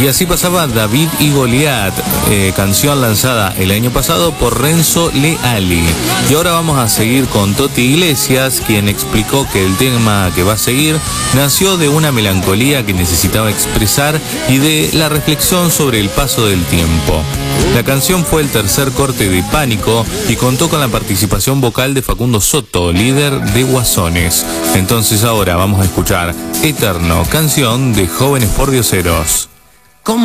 Y así pasaba David y Goliat, canción lanzada el año pasado por Renzo Leali. Y ahora vamos a seguir con Toti Iglesias, quien explicó que el tema que va a seguir nació de una melancolía que necesitaba expresar y de la reflexión sobre el paso del tiempo. La canción fue el tercer corte de Pánico y contó con la participación vocal de Facundo Soto, líder de Guasones. Entonces ahora vamos a escuchar Eterno, canción de Jóvenes Pordioseros.